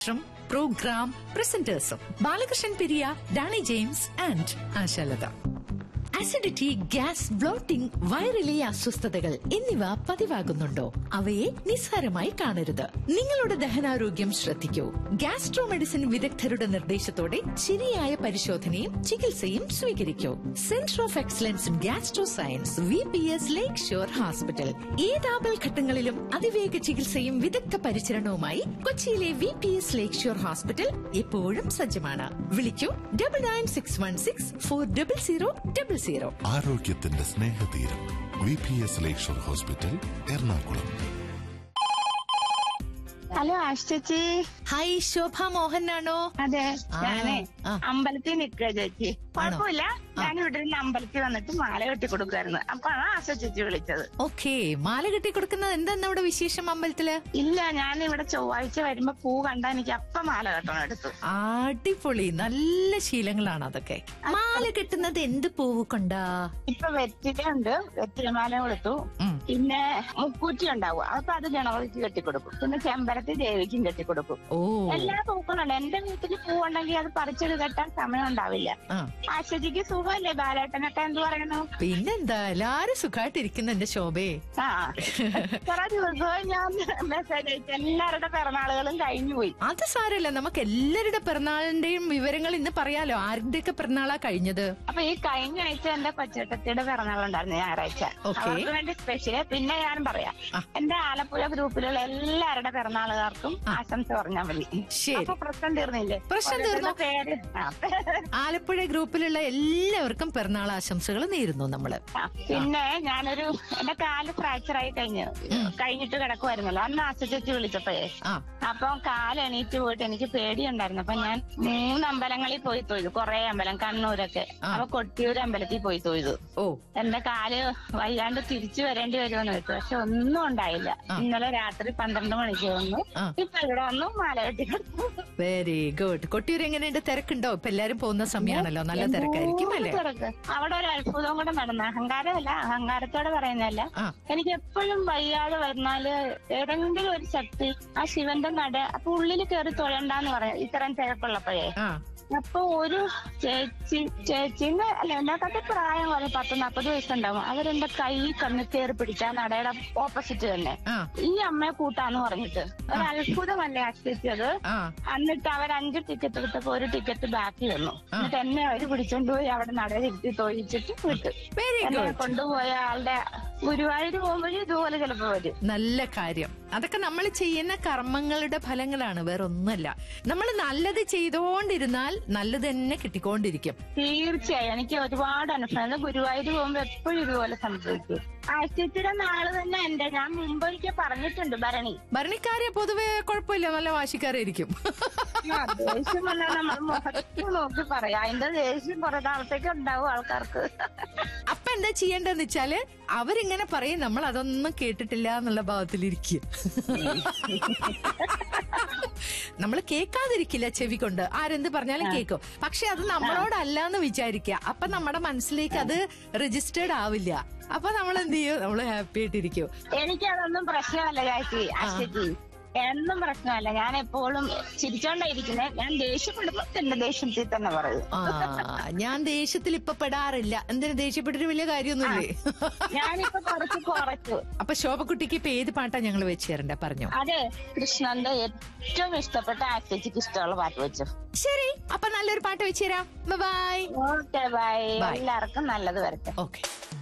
Programme പ്രസന്റേഴ്സും Balakrishnan Periya, Dani James and Ashalatha. Acidity, gas, blotting, വയറിലെ അസ്വസ്ഥതകൾ എന്നിവ പതിവാകുന്നുണ്ടോ? അവയെ നിസ്സാരമായി കാണരുത്. നിങ്ങളുടെ ദഹനാരോഗ്യം ശ്രദ്ധിക്കൂ. ഗ്യാസ്ട്രോ മെഡിസിൻ വിദഗ്ധരുടെ നിർദ്ദേശത്തോടെ ശരിയായ പരിശോധനയും ചികിത്സയും സ്വീകരിക്കൂ. Centre of excellence in gastro science, VPS lake shore hospital. ഏതാപൽ ഘട്ടങ്ങളിലും അതിവേഗ ചികിത്സയും വിദഗ്ധ പരിചരണവുമായി കൊച്ചിയിലെ VPS ലേക്ക് ഷോർ ഹോസ്പിറ്റൽ എപ്പോഴും സജ്ജമാണ്. വിളിക്കൂ 9961640000. ആരോഗ്യത്തിന്റെ സ്നേഹതീരം VPS ലേക്ക് ഷോർ ഹോസ്പിറ്റൽ, എറണാകുളം. ഹലോ ആശ ചേച്ചി. ഹായ്, ശോഭ മോഹനാണോ? അതെ, ഞാനേ അമ്പലത്തിൽ നിൽക്കുക ചേച്ചി. കുഴപ്പമില്ല, ഞാൻ ഇവിടെ നിന്ന് അമ്പലത്തിൽ വന്നിട്ട് മാല കെട്ടി കൊടുക്കുമായിരുന്നു. അപ്പാണ് ആശ ചേച്ചി വിളിച്ചത്. ഓക്കേ, മാല കെട്ടി കൊടുക്കുന്നത് എന്താ ഇവിടെ വിശേഷം അമ്പലത്തില്? ഇല്ല, ഞാൻ ഇവിടെ ചൊവ്വാഴ്ച വരുമ്പോ പൂ കണ്ടാ എനിക്ക് അപ്പം മാല കെട്ടണം എടുത്തു. അടിപൊളി, നല്ല ശീലങ്ങളാണ് അതൊക്കെ. മാല കെട്ടുന്നത് എന്ത് പൂവ് കൊണ്ടാ? ഇപ്പൊ വെറ്റിലുണ്ട്, വെറ്റിലമാല കൊടുത്തു. പിന്നെ മുക്കൂറ്റി ഉണ്ടാവും, അപ്പൊ അത് ഗണപതിക്ക് കെട്ടിക്കൊടുക്കും. പിന്നെ ചെമ്പരത്തി ദേവിക്കും കെട്ടിക്കൊടുക്കും. എല്ലാ പൂക്കളുണ്ട്. എന്റെ വീട്ടിൽ പൂവുണ്ടെങ്കിൽ അത് പറിച്ചത് കെട്ടാൻ സമയം ഉണ്ടാവില്ല. ആശജിക്ക് സുഖമല്ലേ? ബാലേട്ടനൊക്കെ എന്ത് പറയണു? പിന്നെന്താ, എല്ലാരും സുഖമായിട്ടിരിക്കുന്നു എന്റെ ശോഭേ. കുറെ ദിവസമായി ഞാൻ മെസ്സേജ് അയച്ചു. എല്ലാവരുടെ പിറന്നാളുകളും കഴിഞ്ഞു പോയി. അത് സാരല്ല, നമുക്ക് എല്ലാവരുടെ പിറന്നാളിന്റെയും വിവരങ്ങൾ ഇന്ന് പറയാലോ. ആരുടെയൊക്കെ പിറന്നാളാ കഴിഞ്ഞത്? അപ്പൊ ഈ കഴിഞ്ഞ ആഴ്ച എന്റെ കൊച്ചേട്ടത്തിയുടെ പിറന്നാളുണ്ടായിരുന്നു, ഞായറാഴ്ച. അവർക്ക് വേണ്ടി സ്പെഷ്യല്. പിന്നെ ഞാൻ പറയാം, എന്റെ ആലപ്പുഴ ഗ്രൂപ്പിലുള്ള എല്ലാവരുടെ പിറന്നാളുകാർക്കും ആശംസ പറഞ്ഞാൽ മതി. അപ്പൊ പ്രശ്നം തീർന്നില്ലേ? പ്രശ്നം തീർന്നു. പേര് ആലപ്പുഴ ഗ്രൂപ്പിലുള്ള എല്ലാവർക്കും പിറന്നാൾ ആശംസകൾ നേരുന്നു നമ്മള്. പിന്നെ ഞാനൊരു എന്റെ കാല് ഫ്രാക്ചറായി കഴിഞ്ഞിട്ട് കിടക്കുമായിരുന്നല്ലോ. അന്ന് ആശ ചേച്ചി വിളിച്ചപ്പോഴേ അപ്പം കാല് എണീറ്റ് പോയിട്ട് എനിക്ക് പേടിയുണ്ടായിരുന്നു. അപ്പൊ ഞാൻ 3 അമ്പലങ്ങളിൽ പോയി തൊഴുതു. കുറെ അമ്പലം, കണ്ണൂരൊക്കെ. അപ്പൊ കൊട്ടിയൂർ അമ്പലത്തിൽ പോയി തൊഴുതു. എന്റെ കാല് വയ്യാണ്ട് തിരിച്ചു വരേണ്ടി വരുമെന്ന് വെച്ചു. പക്ഷെ ഒന്നും ഉണ്ടായില്ല. ഇന്നലെ രാത്രി 12 മണിക്ക് വന്നു. ഇപ്പൊ ഇവിടെ വന്നു മാല കെട്ടി കൊടുത്തു. Very good. കൊട്ടിയൂർ എങ്ങനെയുണ്ട്? തിരക്കുണ്ടോ? ഇപ്പൊ എല്ലാരും പോകുന്ന സമയമാണല്ലോ, നല്ല തിരക്കായിരിക്കും അല്ലേ? അവിടെ ഒരു അത്ഭുതം കൂടെ നടന്ന, അഹങ്കാരമല്ല, അഹങ്കാരത്തോടെ പറയുന്നതല്ല. എനിക്ക് എപ്പോഴും വയ്യാതെ വരുന്നാല് ഏതെങ്കിലും ഒരു ശക്തി ആ ശിവന്റെ നട അപ്പൊ ഉള്ളിൽ കയറി തൊഴണ്ടെന്ന് പറയാം, ഇത്തരം തിരക്കുള്ളപ്പോഴേ. അപ്പൊ ഒരു ചേച്ചിന്ന് അല്ല, എന്നെക്കാട്ടി പ്രായം പോലെ 10-40 വയസ്സുണ്ടാവും. അവരെന്റെ കൈ കണ്ണ് കയറി പിടിച്ച നടയുടെ ഓപ്പോസിറ്റ് തന്നെ ഈ അമ്മയെ കൂട്ടാന്ന് പറഞ്ഞിട്ട്. ഒരു അത്ഭുതമല്ലേ ആശ്രയിച്ചത്. എന്നിട്ട് അവർ 5 ടിക്കറ്റ് എടുത്തപ്പോ ഒരു ടിക്കറ്റ് ബാക്കി വന്നു. എന്നിട്ട് എന്നെ അവര് പിടിച്ചോണ്ടുപോയി അവിടെ നടയിരുത്തി തൊഴിച്ചിട്ട് വിട്ടു. എന്നെ കൊണ്ടുപോയ ആളുടെ ഗുരുവായൂർ പോകുമ്പോഴും ഇതുപോലെ ചിലപ്പോ വരും. നല്ല കാര്യം. അതൊക്കെ നമ്മൾ ചെയ്യുന്ന കർമ്മങ്ങളുടെ ഫലങ്ങളാണ്, വേറെ ഒന്നുമല്ല. നമ്മൾ നല്ലത് ചെയ്തോണ്ടിരുന്നാൽ നല്ലത് തന്നെ കിട്ടിക്കൊണ്ടിരിക്കും. തീർച്ചയായും. എനിക്ക് ഒരുപാട് അനുഭവം. ഗുരുവായൂർ പോകുമ്പോ എപ്പോഴും ഇതുപോലെ സംഭവിക്കും. ആശുപത്രിയുടെ നാള് തന്നെ എന്റെ, ഞാൻ മുമ്പ് എനിക്ക് പറഞ്ഞിട്ടുണ്ട്, ഭരണിക്കാരെ പൊതുവെ കുഴപ്പമില്ല, നല്ല വാശിക്കാരായിരിക്കും. ദേഷ്യം വന്നാൽ നമ്മൾ മുഖത്ത് നോക്കി പറയാം. അതിന്റെ ദേഷ്യം കുറെ നാളത്തേക്ക് ഉണ്ടാവും ആൾക്കാർക്ക്. അപ്പൊ എന്താ ചെയ്യേണ്ടതെന്ന് വെച്ചാല് അവരിങ്ങനെ പറയും, നമ്മൾ അതൊന്നും കേട്ടിട്ടില്ല എന്നുള്ള ഭാവത്തിലിരിക്കും. നമ്മൾ കേൾക്കാതിരിക്കില്ല ചെവി കൊണ്ട്, ആരെന്ത് പറഞ്ഞാലും കേൾക്കും. പക്ഷെ അത് നമ്മളോടല്ല എന്ന് വിചാരിക്കുക. അപ്പൊ നമ്മുടെ മനസ്സിലേക്ക് അത് രജിസ്റ്റേർഡ് ആവില്ല. അപ്പൊ നമ്മൾ എന്ത് ചെയ്യും? നമ്മള് ഹാപ്പി ആയിട്ടിരിക്കും. എനിക്കതൊന്നും പ്രശ്നമല്ല ചേച്ചി, അശ്വതി, എന്നും പ്രശ്നമല്ല. ഞാൻ എപ്പോഴും ചിരിച്ചോണ്ടായിരിക്കുന്നേ. ഞാൻ ദേഷ്യപ്പെടുമ്പോ എന്റെ ദേഷ്യത്തിൽ തന്നെ പറയും. ഞാൻ ദേഷ്യത്തിൽ ഇപ്പൊ പെടാറില്ല. എന്തിനു ദേഷ്യപ്പെട്ടിട്ട് വലിയ കാര്യമൊന്നുമില്ലേ? ഞാനിപ്പോ കുറച്ചു. അപ്പൊ ശോഭക്കുട്ടിക്ക് ഇപ്പൊ ഏത് പാട്ടാ ഞങ്ങൾ വെച്ച് തരണ്ടേ? പറഞ്ഞോ. അതെ, കൃഷ്ണന്റെ ഏറ്റവും ഇഷ്ടപ്പെട്ട ആശയ്ക്ക് ഇഷ്ടമുള്ള പാട്ട് വെച്ചു. ശരി, അപ്പൊ നല്ലൊരു പാട്ട് വെച്ച് തരാം. ബൈ. Okay, by. എല്ലാവർക്കും നല്ലത് വരട്ടെ. ഓക്കെ.